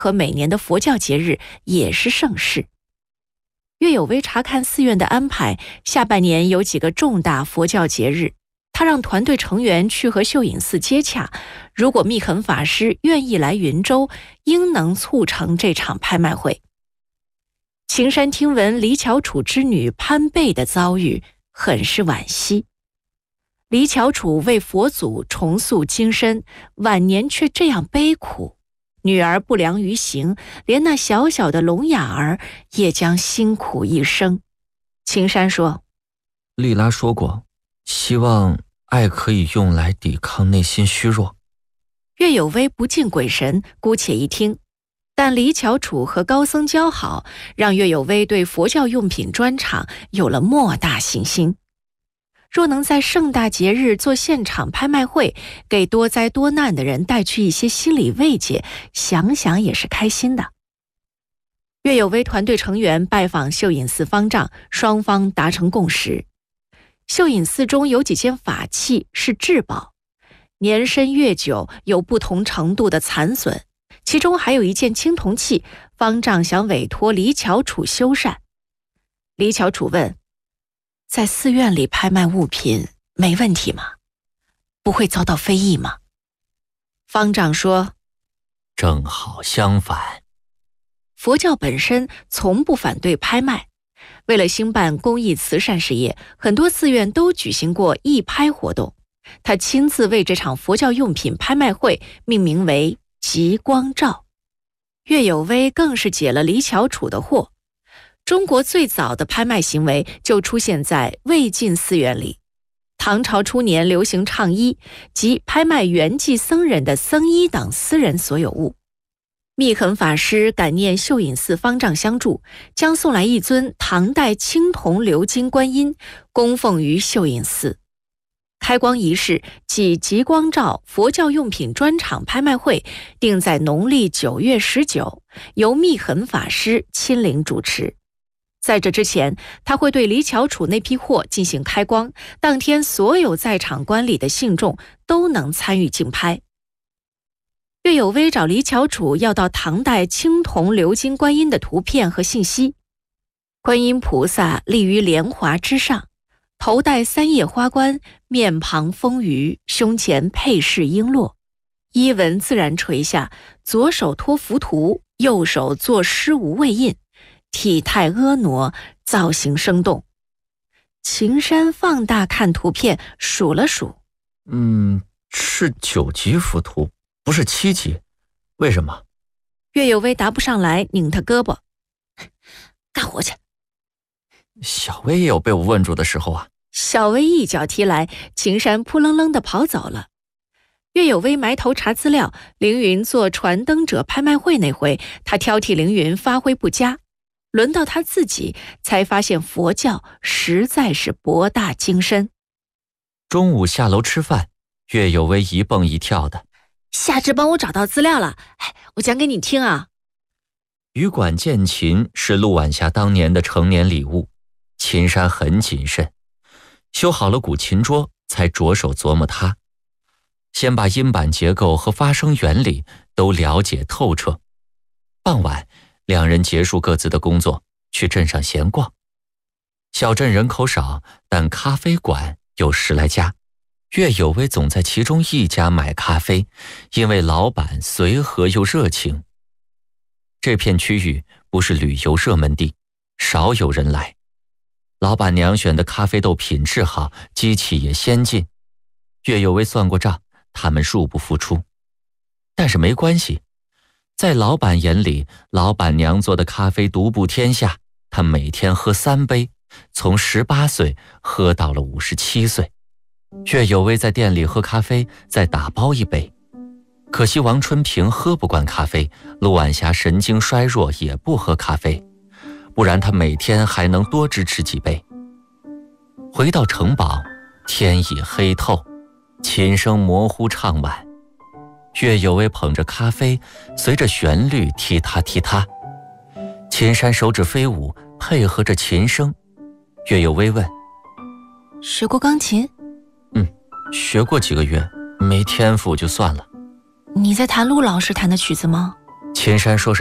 和每年的佛教节日也是盛事。岳有为查看寺院的安排，下半年有几个重大佛教节日，他让团队成员去和秀隐寺接洽，如果密恒法师愿意来云州，应能促成这场拍卖会。秦山听闻李巧楚之女潘贝的遭遇，很是惋惜。李巧楚为佛祖重塑金身，晚年却这样悲苦，女儿不良于行，连那小小的聋哑儿也将辛苦一生。秦山说， 丽拉说过，希望爱可以用来抵抗内心虚弱。 岳有为不敬鬼神，姑且一听，但李巧楚和高僧交好，让岳有为对佛教用品专场有了莫大信心。若能在盛大节日做现场拍卖会，给多灾多难的人带去一些心理慰藉，想想也是开心的。岳有为团队成员拜访秀隐寺方丈，双方达成共识。秀隐寺中有几件法器是至宝，年深月久有不同程度的残损，其中还有一件青铜器，方丈想委托李巧楚修缮。李巧楚问，在寺院里拍卖物品没问题吗？不会遭到非议吗？方丈说， 正好相反。 佛教本身从不反对拍卖，为了兴办公益慈善事业，很多寺院都举行过义拍活动。他亲自为这场佛教用品拍卖会命名为极光照。岳有为更是解了李巧楚的惑。中国最早的拍卖行为就出现在魏晋寺院里。唐朝初年流行唱衣，即拍卖圆寂僧人的僧衣等私人所有物。密恒法师感念秀隐寺方丈相助，将送来一尊唐代青铜鎏金观音，供奉于秀隐寺。开光仪式即极光照佛教用品专场拍卖会定在农历9月19，由密恒法师亲临主持。在这之前，他会对李巧楚那批货进行开光，当天所有在场观礼的信众都能参与竞拍。岳有为找李巧楚要到唐代青铜鎏金观音的图片和信息。观音菩萨立于莲华之上，头戴3叶花冠，面庞丰腴，胸前佩饰璎珞，衣纹自然垂下，左手托浮屠，右手作施无畏印，体态婀娜，造型生动。秦山放大看图片，数了数， 是9级浮屠，不是7级，为什么？ 岳有为答不上来，拧他胳膊，干活去。 小薇也有被我问住的时候啊。 小薇一脚踢来，秦山扑棱棱地跑走了。岳有为埋头查资料，凌云做传灯者拍卖会那回，他挑剔凌云发挥不佳，轮到他自己，才发现佛教实在是博大精深。 中午下楼吃饭，岳有为一蹦一跳的， 夏至帮我找到资料了，我讲给你听啊。 羽管键琴是陆晚霞当年的成年礼物，秦山很谨慎，修好了古琴桌才着手琢磨它，先把音板结构和发声原理都了解透彻。傍晚两人结束各自的工作，去镇上闲逛。小镇人口少，但咖啡馆有10来家，岳有为总在其中一家买咖啡，因为老板随和又热情。这片区域不是旅游热门地，少有人来。老板娘选的咖啡豆品质好，机器也先进。岳有为算过账，他们入不敷出。但是没关系，在老板眼里，老板娘做的咖啡独步天下，他每天喝3杯，从18岁喝到了57岁。岳有为在店里喝咖啡，再打包一杯。可惜王春平喝不惯咖啡，陆晚霞神经衰弱也不喝咖啡，不然他每天还能多支持几杯。回到城堡，天已黑透，琴声模糊唱晚。岳有为捧着咖啡，随着旋律踢踏踢踏。秦山手指飞舞，配合着琴声。岳有为问： 学过钢琴？ 学过几个月，没天赋就算了。 你在弹陆老师弹的曲子吗？ 秦山说是